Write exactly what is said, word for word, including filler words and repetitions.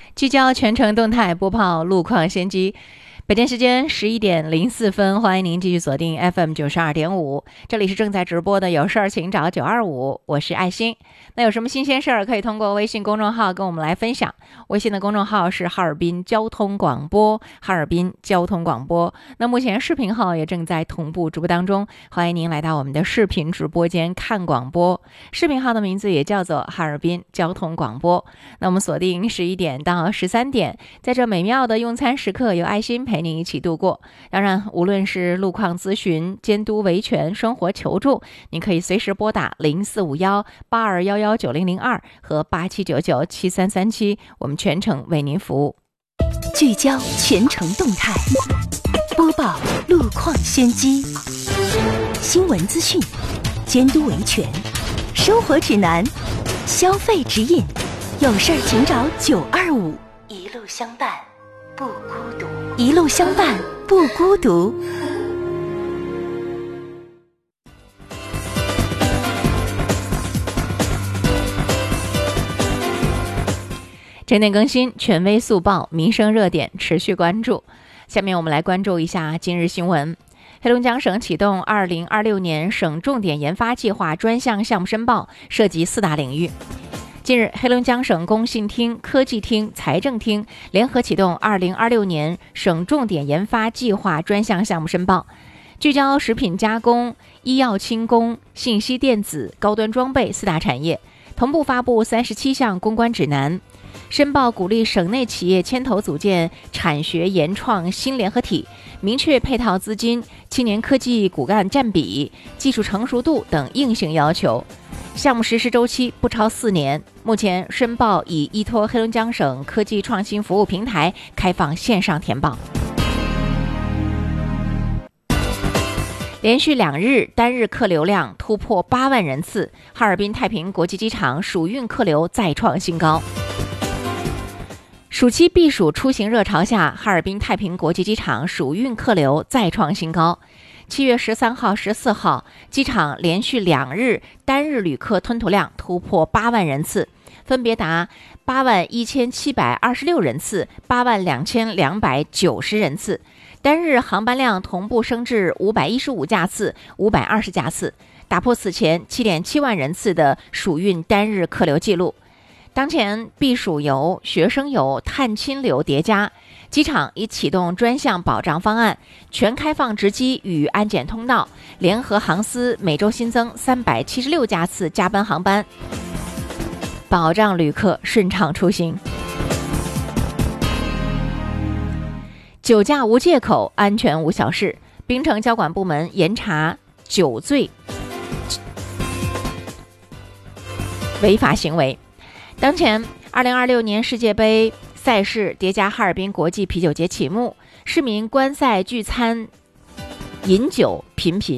聚焦全程动态，播报路况先机。北京时间十一点零四分，欢迎您继续锁定 F M 九十二点五，这里是正在直播的有事儿请找九二五，我是爱心。那有什么新鲜事儿可以通过微信公众号跟我们来分享，微信的公众号是哈尔滨交通广播，哈尔滨交通广播。那目前视频号也正在同步直播当中，欢迎您来到我们的视频直播间看广播，视频号的名字也叫做哈尔滨交通广播。那我们锁定十一点到十三点，在这美妙的用餐时刻，有爱心陪您一起度过。当然，无论是路况咨询、监督维权、生活求助，您可以随时拨打零四五幺八二幺幺九零零二和八七九九七三三七，我们全程为您服务。 聚焦全程动态，播报路况先机，新闻资讯，监督维权，生活指南，消费指引，有事儿请找九二五，一路相伴不孤独，一路相伴不孤独。 整点更新，权威速报，民生热点持续关注。下面我们来关注一下今日新闻。黑龙江省启动二零二六年省重点研发计划专项项目申报，涉及四大领域。近日，黑龙江省工信厅、科技厅、财政厅联合启动二零二六年省重点研发计划专项项目申报，聚焦食品加工、医药轻工、信息电子、高端装备四大产业，同步发布三十七项攻关指南。申报鼓励省内企业牵头组建产学研创新联合体，明确配套资金、青年科技骨干占比、技术成熟度等硬性要求。项目实施周期不超四年。目前申报已依托黑龙江省科技创新服务平台开放线上填报。连续两日单日客流量突破八万人次，哈尔滨太平国际机场暑运客流再创新高。暑期避暑出行热潮下，哈尔滨太平国际机场暑运客流再创新高。七月十三号、十四号，机场连续两日单日旅客吞吐量突破八万人次，分别达八万一千七百二十六人次、八万两千两百九十人次，单日航班量同步升至五百一十五架次、五百二十架次，打破此前七点七万人次的暑运单日客流记录。当前避暑游、学生游、探亲流叠加，机场已启动专项保障方案，全开放值机与安检通道，联合航司每周新增三百七十六架次加班航班，保障旅客顺畅出行。酒驾无借口，安全无小事。槟城交管部门严查酒醉违法行为。当前二零二六年世界杯赛事叠加哈尔滨国际啤酒节启幕，市民观赛聚餐饮酒频频。